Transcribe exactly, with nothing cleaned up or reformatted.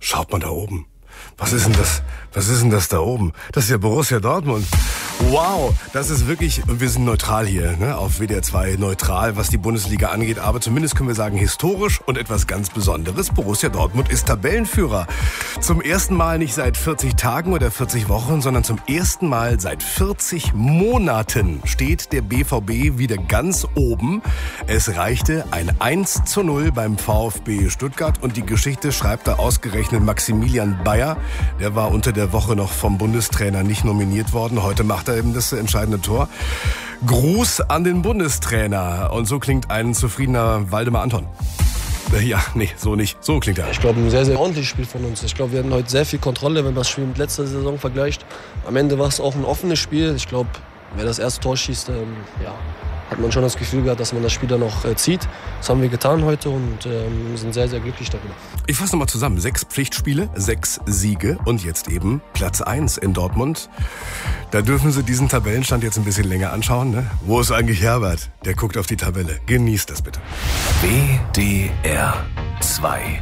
Schaut mal da oben. Was ist denn das? Was ist denn das da oben? Das ist ja Borussia Dortmund. Wow, das ist wirklich, und wir sind neutral hier, ne, auf W D R zwei neutral, was die Bundesliga angeht, aber zumindest können wir sagen historisch und etwas ganz Besonderes. Borussia Dortmund ist Tabellenführer. Zum ersten Mal nicht seit vierzig Tagen oder vierzig Wochen, sondern zum ersten Mal seit vierzig Monaten steht der B V B wieder ganz oben. Es reichte ein eins zu null beim VfB Stuttgart und die Geschichte schreibt da ausgerechnet Maximilian Bayer. Der war unter der Woche noch vom Bundestrainer nicht nominiert worden. Heute macht er eben das entscheidende Tor. Gruß an den Bundestrainer. Und so klingt ein zufriedener Waldemar Anton. Ja, nee, so nicht. So klingt er. Ich glaube, ein sehr, sehr ordentliches Spiel von uns. Ich glaube, wir hatten heute sehr viel Kontrolle, wenn man das Spiel mit letzter Saison vergleicht. Am Ende war es auch ein offenes Spiel. Ich glaube, wer das erste Tor schießt, ähm, ja, hat man schon das Gefühl gehabt, dass man das Spiel dann noch äh, zieht. Das haben wir getan heute und ähm, sind sehr, sehr glücklich darüber. Ich fasse nochmal zusammen. Sechs Pflichtspiele, sechs Siege und jetzt eben Platz eins in Dortmund. Da dürfen Sie diesen Tabellenstand jetzt ein bisschen länger anschauen. Ne? Wo ist eigentlich Herbert? Der guckt auf die Tabelle. Genießt das bitte. W D R zwei